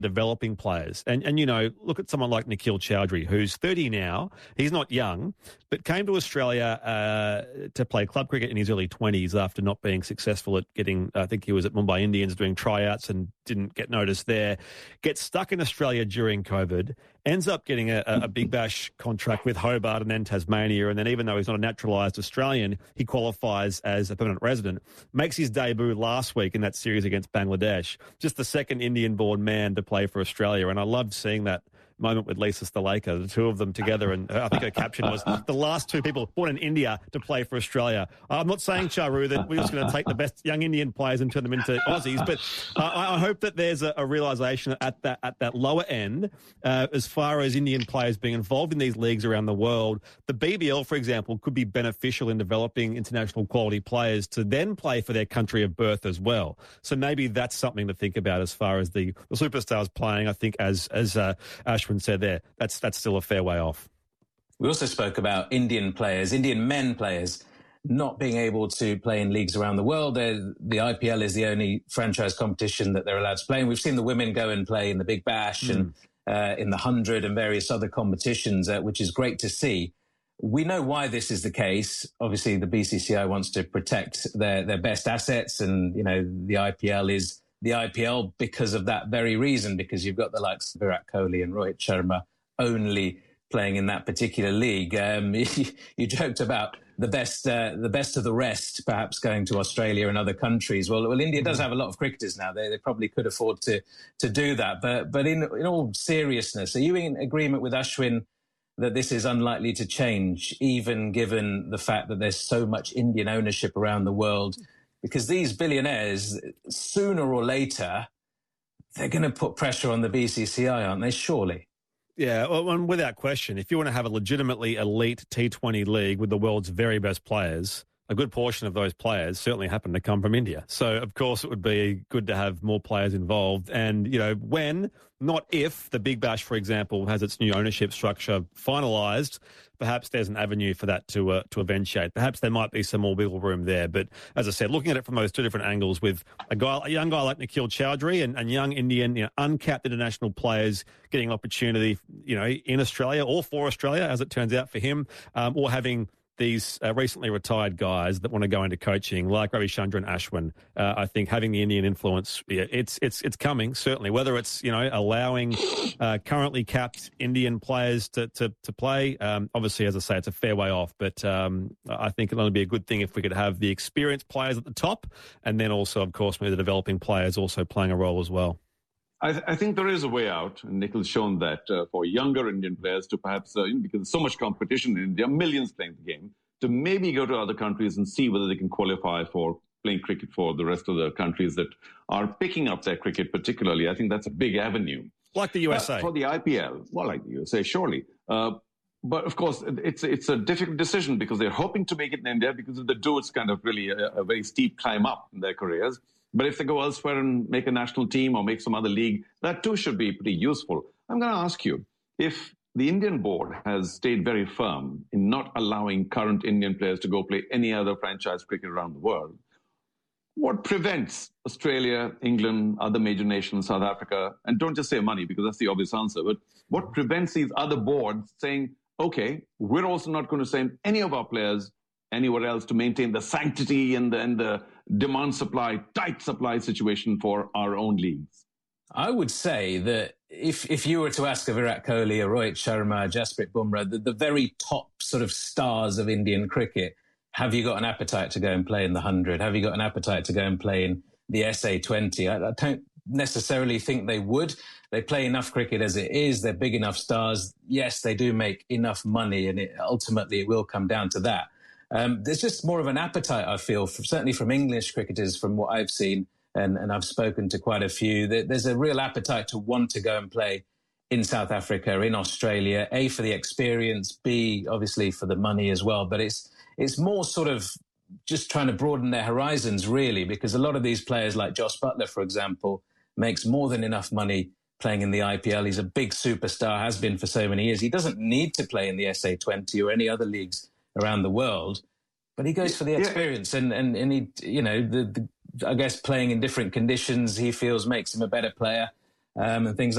developing players. And you know, look at someone like Nikhil Chowdhury, who's 30 now. He's not young, but came to Australia to play club cricket in his early 20s after not being successful at getting, I think he was at Mumbai Indians doing tryouts and didn't get noticed there. Gets stuck in Australia during COVID, ends up getting a Big Bash contract with Hobart and then Tasmania. And then even though he's not a naturalised Australian, he qualifies as a permanent resident. Makes his debut last week in that series against Bangladesh. Just the second Indian-born man to play for Australia. And I loved seeing that moment with Lisa Sthalekar, the two of them together, and I think her caption was the last two people born in India to play for Australia. I'm not saying, Charu, that we're just going to take the best young Indian players and turn them into Aussies, but I hope that there's a realisation at that lower end as far as Indian players being involved in these leagues around the world. The BBL, for example, could be beneficial in developing international quality players to then play for their country of birth as well. So maybe that's something to think about as far as the superstars playing. I think as Ashwin said there, that's still a fair way off. We also spoke about Indian players, Indian men players, not being able to play in leagues around the world. The IPL is the only franchise competition that they're allowed to play in. We've seen the women go and play in the Big Bash and in the 100 and various other competitions, which is great to see. We know why this is the case. Obviously, the BCCI wants to protect their best assets, and you know the IPL is the IPL because of that very reason, because you've got the likes of Virat Kohli and Rohit Sharma only playing in that particular league. You joked about the best of the rest perhaps going to Australia and other countries. Well, India does have a lot of cricketers now. They probably could afford to do that. But in all seriousness, are you in agreement with Ashwin that this is unlikely to change, even given the fact that there's so much Indian ownership around the world? Because these billionaires, sooner or later, they're going to put pressure on the BCCI, aren't they? Surely. Yeah, well, without question, if you want to have a legitimately elite T20 league with the world's very best players, a good portion of those players certainly happen to come from India. So, of course, it would be good to have more players involved. And, you know, when, not if, the Big Bash, for example, has its new ownership structure finalised, perhaps there's an avenue for that to eventuate. Perhaps there might be some more wiggle room there. But as I said, looking at it from those two different angles with a young guy like Nikhil Chowdhury and young Indian, you know, uncapped international players getting an opportunity, you know, in Australia or for Australia, as it turns out for him, or having these recently retired guys that want to go into coaching, like Ravichandran and Ashwin. I think having the Indian influence, it's coming, certainly. Whether it's, you know, allowing currently capped Indian players to play, obviously, as I say, it's a fair way off. But I think it'll only be a good thing if we could have the experienced players at the top, and then also, of course, maybe the developing players also playing a role as well. I think there is a way out, and Nikhil's shown that for younger Indian players to perhaps, because there's so much competition in India, millions playing the game, to maybe go to other countries and see whether they can qualify for playing cricket for the rest of the countries that are picking up their cricket particularly. I think that's a big avenue. Like the USA. For the IPL, well, like the USA, surely. But of course, it's a difficult decision because they're hoping to make it in India, because if they do, it's kind of really a very steep climb up in their careers. But if they go elsewhere and make a national team or make some other league, that too should be pretty useful. I'm going to ask you, if the Indian board has stayed very firm in not allowing current Indian players to go play any other franchise cricket around the world, what prevents Australia, England, other major nations, South Africa, and don't just say money because that's the obvious answer, but what prevents these other boards saying, okay, we're also not going to send any of our players anywhere else to maintain the sanctity and the demand-supply, tight supply situation for our own leagues? I would say that if you were to ask a Virat Kohli, a Rohit Sharma, Jasprit Bumrah, the very top sort of stars of Indian cricket, have you got an appetite to go and play in the 100? Have you got an appetite to go and play in the SA20? I don't necessarily think they would. They play enough cricket as it is. They're big enough stars. Yes, they do make enough money, and ultimately it will come down to that. There's just more of an appetite, I feel, certainly from English cricketers, from what I've seen, and I've spoken to quite a few. There's a real appetite to want to go and play in South Africa, in Australia, A, for the experience, B, obviously for the money as well. But it's more sort of just trying to broaden their horizons, really, because a lot of these players like Jos Buttler, for example, makes more than enough money playing in the IPL. He's a big superstar, has been for so many years. He doesn't need to play in the SA20 or any other leagues around the world, but he goes for the experience, and he, you know, I guess playing in different conditions, he feels makes him a better player. and things